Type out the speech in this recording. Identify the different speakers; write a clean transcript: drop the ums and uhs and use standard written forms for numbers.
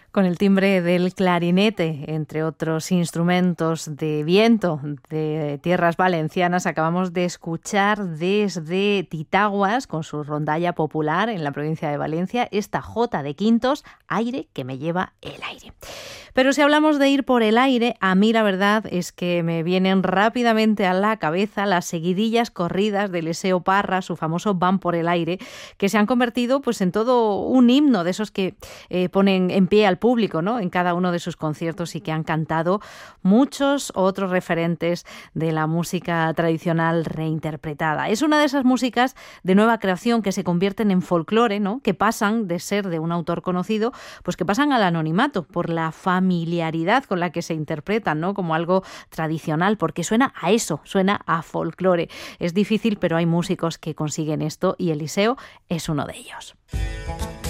Speaker 1: Con el timbre del clarinete, entre otros instrumentos de viento de tierras valencianas, acabamos de escuchar desde Titaguas, con su rondalla popular en la provincia de Valencia, esta jota de quintos, Aire que me lleva el aire. Pero si hablamos de ir por el aire, a mí la verdad es que me vienen rápidamente a la cabeza las seguidillas corridas de Eliseo Parra, su famoso Van por el aire, que se han convertido pues en todo un himno de esos que ponen en pie al público, ¿no?, en cada uno de sus conciertos, y que han cantado muchos otros referentes de la música tradicional reinterpretada. Es una de esas músicas de nueva creación que se convierten en folclore, ¿no?, que pasan de ser de un autor conocido, pues que pasan al anonimato por la familiaridad con la que se interpretan, ¿no?, como algo tradicional, porque suena a eso, suena a folclore. Es difícil, pero hay músicos que consiguen esto y Eliseo es uno de ellos.